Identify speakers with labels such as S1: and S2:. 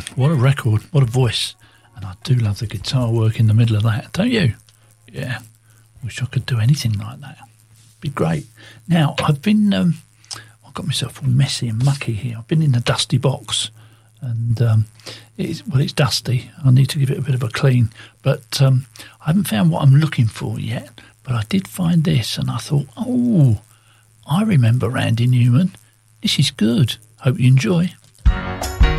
S1: What a record. What a voice. And I do love the guitar work in the middle of that, don't you? Yeah. Wish I could do anything like that. Be great. Now, I've been... I've got myself all messy and mucky here. I've been in a dusty box. And it's dusty. I need to give it a bit of a clean. But I haven't found what I'm looking for yet. But I did find this, and I thought, I remember Randy Newman. This is good. Hope you enjoy.